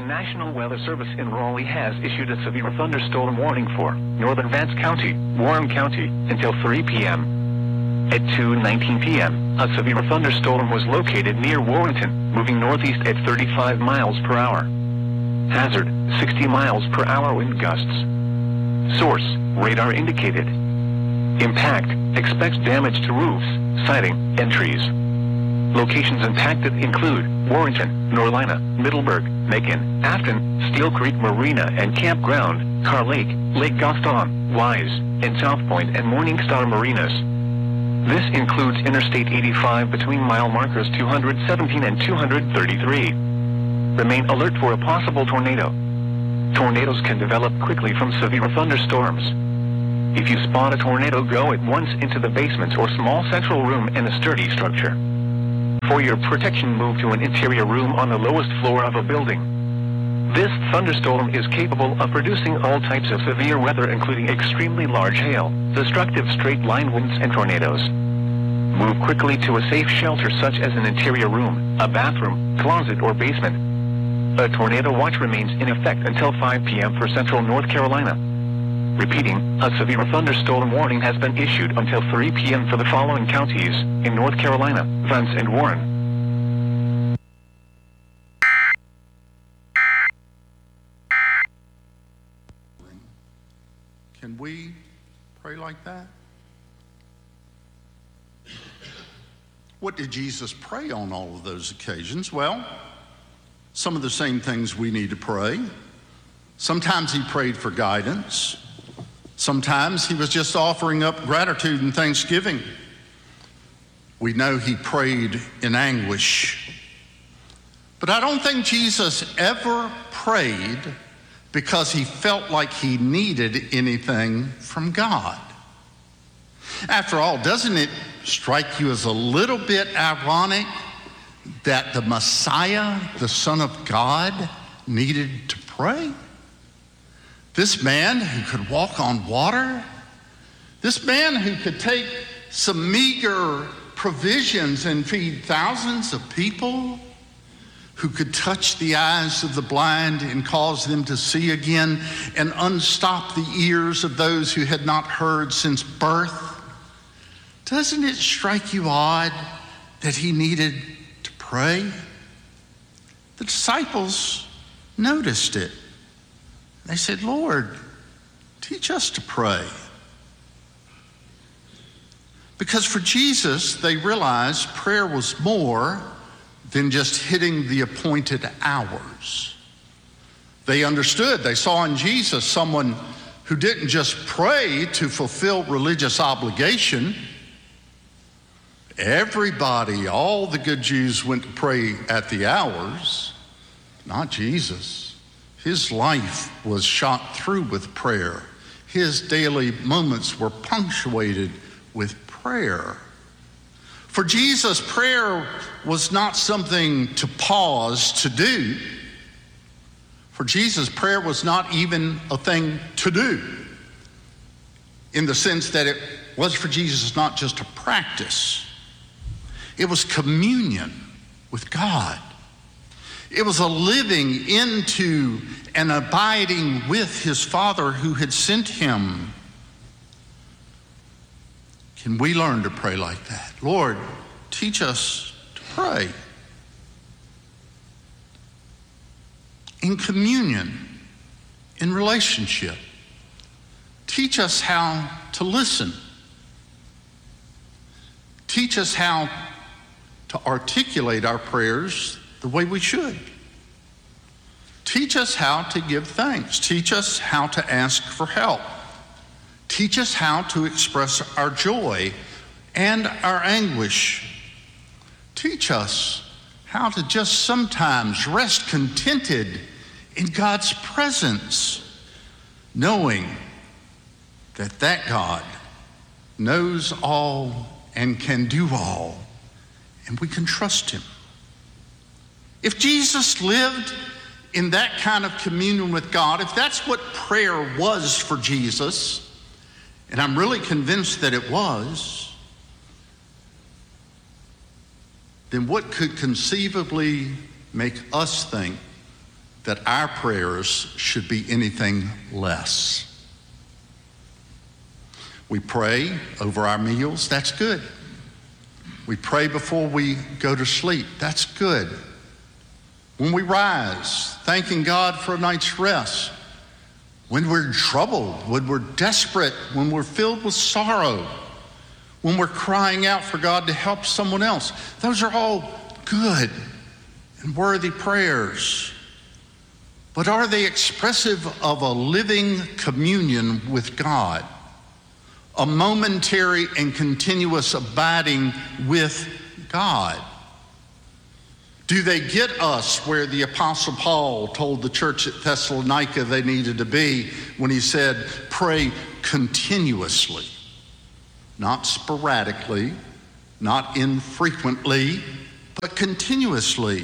National Weather Service in Raleigh has issued a severe thunderstorm warning for northern Vance County, Warren County, until 3 p.m. At 2:19 p.m., a severe thunderstorm was located near Warrenton, moving northeast at 35 miles per hour. Hazard, 60 miles per hour wind gusts. Source, radar indicated. Impact, expects damage to roofs, siding, and trees. Locations impacted include Warrenton, Norlina, Middleburg, Macon, Afton, Steel Creek Marina and Campground, Carr Lake, Lake Gaston, Wise, and South Point and Morningstar Marinas. This includes Interstate 85 between mile markers 217 and 233. Remain alert for a possible tornado. Tornadoes can develop quickly from severe thunderstorms. If you spot a tornado, go at once into the basement or small central room in a sturdy structure. For your protection, move to an interior room on the lowest floor of a building. This thunderstorm is capable of producing all types of severe weather, including extremely large hail, destructive straight-line winds, and tornadoes. Move quickly to a safe shelter such as an interior room, a bathroom, closet, or basement. A tornado watch remains in effect until 5 p.m. for central North Carolina. Repeating, a severe thunderstorm warning has been issued until 3 p.m. for the following counties in North Carolina, Vance and Warren. Can we pray like that? What did Jesus pray on all of those occasions? Well, some of the same things we need to pray. Sometimes he prayed for guidance. Sometimes he was just offering up gratitude and thanksgiving. We know he prayed in anguish. But I don't think Jesus ever prayed because he felt like he needed anything from God. After all, doesn't it strike you as a little bit ironic that the Messiah, the Son of God, needed to pray? This man who could walk on water, this man who could take some meager provisions and feed thousands of people, who could touch the eyes of the blind and cause them to see again and unstop the ears of those who had not heard since birth. Doesn't it strike you odd that he needed to pray? The disciples noticed it. They said, "Lord, teach us to pray." Because for Jesus, they realized prayer was more than just hitting the appointed hours. They understood, they saw in Jesus someone who didn't just pray to fulfill religious obligation. Everybody, all the good Jews went to pray at the hours, not Jesus. His life was shot through with prayer. His daily moments were punctuated with prayer. For Jesus, prayer was not something to pause to do. For Jesus, prayer was not even a thing to do, in the sense that it was for Jesus not just a practice. It was communion with God. It was a living into and abiding with his Father who had sent him. Can we learn to pray like that? Lord, teach us to pray in communion, in relationship. Teach us how to listen. Teach us how to articulate our prayers the way we should. Teach us how to give thanks. Teach us how to ask for help. Teach us how to express our joy and our anguish. Teach us how to just sometimes rest contented in God's presence, knowing that that God knows all and can do all, and we can trust him. If Jesus lived in that kind of communion with God, if that's what prayer was for Jesus, and I'm really convinced that it was, then what could conceivably make us think that our prayers should be anything less. We pray over our meals, that's good. We pray before we go to sleep, that's good. When we rise, thanking God for a night's rest. When we're troubled, when we're desperate, when we're filled with sorrow, when we're crying out for God to help someone else. Those are all good and worthy prayers. But are they expressive of a living communion with God? A momentary and continuous abiding with God? Do they get us where the Apostle Paul told the church at Thessalonica they needed to be when he said, pray continuously, not sporadically, not infrequently, but continuously?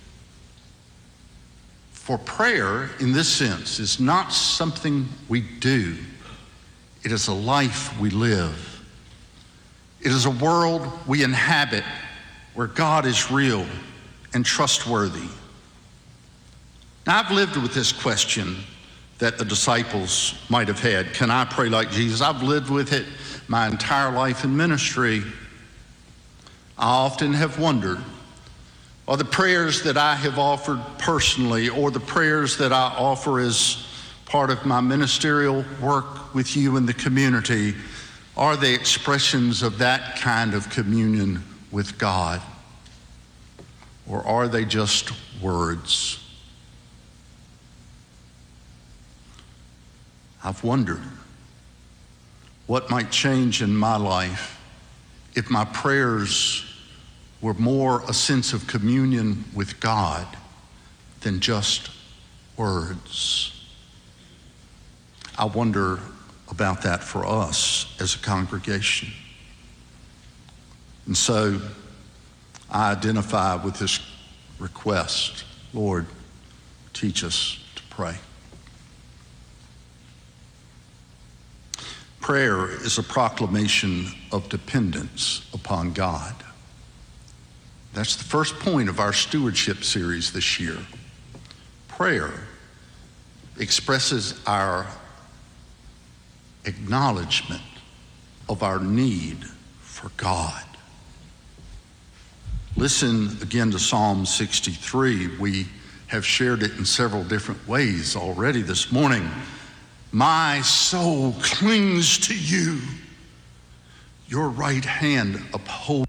For prayer, in this sense, is not something we do. It is a life we live. It is a world we inhabit where God is real and trustworthy. Now, I've lived with this question that the disciples might have had. Can I pray like Jesus? I've lived with it my entire life in ministry. I often have wondered, are the prayers that I have offered personally or the prayers that I offer as part of my ministerial work with you in the community, are they expressions of that kind of communion with God? Or are they just words? I've wondered what might change in my life if my prayers were more a sense of communion with God than just words. I wonder about that for us as a congregation. And so I identify with this request. Lord, teach us to pray. Prayer is a proclamation of dependence upon God. That's the first point of our stewardship series this year. Prayer expresses our acknowledgement of our need for God. Listen again to Psalm 63. We have shared it in several different ways already this morning. My soul clings to you. Your right hand upholds